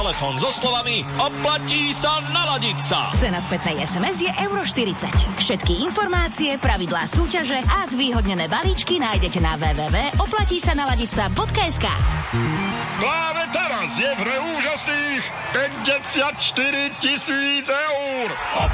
telefón so slovami oplatí sa naladiť sa. Cena spätnej SMS je euro 40. Všetky informácie, pravidlá súťaže a zvýhodnené balíčky nájdete na www.oplatísanaladica.sk. Práve teraz je v hre úžasných 54 000 eur.